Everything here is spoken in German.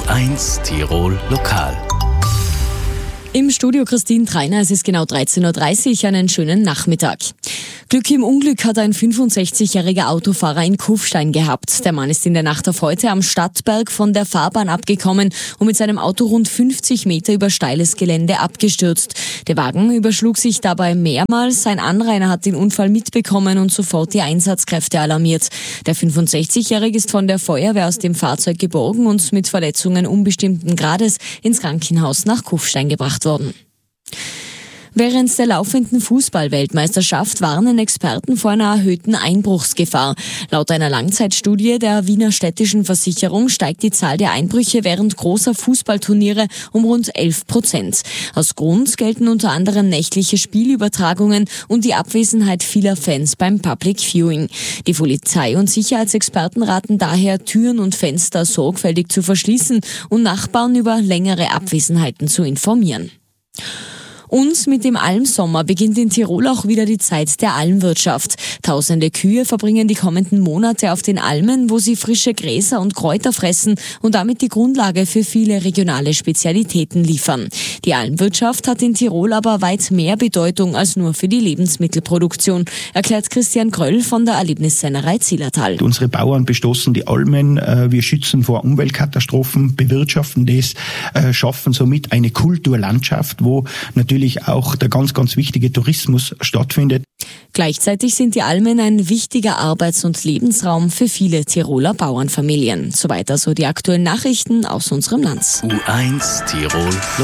U1 Tirol Lokal. Im Studio Christine Treiner, es ist genau 13.30 Uhr, einen schönen Nachmittag. Glück im Unglück hat ein 65-jähriger Autofahrer in Kufstein gehabt. Der Mann ist in der Nacht auf heute am Stadtberg von der Fahrbahn abgekommen und mit seinem Auto rund 50 Meter über steiles Gelände abgestürzt. Der Wagen überschlug sich dabei mehrmals. Ein Anrainer hat den Unfall mitbekommen und sofort die Einsatzkräfte alarmiert. Der 65-Jährige ist von der Feuerwehr aus dem Fahrzeug geborgen und mit Verletzungen unbestimmten Grades ins Krankenhaus nach Kufstein gebracht worden. Während der laufenden Fußball-Weltmeisterschaft warnen Experten vor einer erhöhten Einbruchsgefahr. Laut einer Langzeitstudie der Wiener Städtischen Versicherung steigt die Zahl der Einbrüche während großer Fußballturniere um rund 11%. Als Grund gelten unter anderem nächtliche Spielübertragungen und die Abwesenheit vieler Fans beim Public Viewing. Die Polizei- und Sicherheitsexperten raten daher, Türen und Fenster sorgfältig zu verschließen und Nachbarn über längere Abwesenheiten zu informieren. Und mit dem Almsommer beginnt in Tirol auch wieder die Zeit der Almwirtschaft. Tausende Kühe verbringen die kommenden Monate auf den Almen, wo sie frische Gräser und Kräuter fressen und damit die Grundlage für viele regionale Spezialitäten liefern. Die Almwirtschaft hat in Tirol aber weit mehr Bedeutung als nur für die Lebensmittelproduktion, erklärt Christian Kröll von der Erlebnissennerei Zillertal. Unsere Bauern bestoßen die Almen, wir schützen vor Umweltkatastrophen, bewirtschaften das, schaffen somit eine Kulturlandschaft, wo natürlich auch der ganz, ganz wichtige Tourismus stattfindet. Gleichzeitig sind die Almen ein wichtiger Arbeits- und Lebensraum für viele Tiroler Bauernfamilien. Soweit also die aktuellen Nachrichten aus unserem Land. U1 Tirol